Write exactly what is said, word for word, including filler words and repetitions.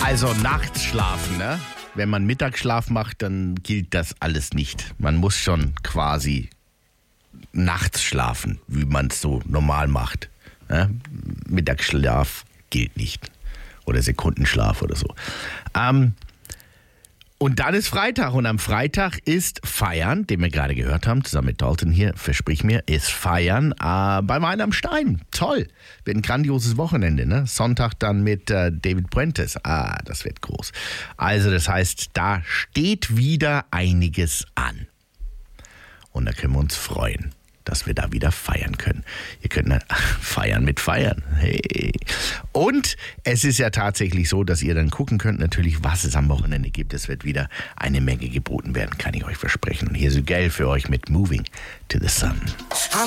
Also nachts schlafen, ne? Wenn man Mittagsschlaf macht, dann gilt das alles nicht. Man muss schon quasi nachts schlafen, wie man es so normal macht. Ne? Mittagsschlaf gilt nicht. Oder Sekundenschlaf oder so. Ähm, und dann ist Freitag. Und am Freitag ist Feiern, den wir gerade gehört haben, zusammen mit Dalton hier, versprich mir, ist Feiern äh, bei Wein am Stein. Toll. Wird ein grandioses Wochenende, ne? Sonntag dann mit äh, David Puentes. Ah, das wird groß. Also das heißt, da steht wieder einiges an. Und da können wir uns freuen, dass wir da wieder feiern können. Ihr könnt ne, feiern mit Feiern. Hey. Und es ist ja tatsächlich so, dass ihr dann gucken könnt, natürlich, was es am Wochenende gibt. Es wird wieder eine Menge geboten werden, kann ich euch versprechen. Und hier ist Geld für euch mit Moving to the Sun.